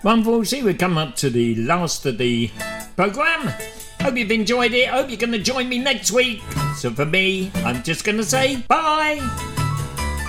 Unfortunately, we've come up to the last of the programme. Hope you've enjoyed it. Hope you're going to join me next week. So for me, I'm just going to say bye.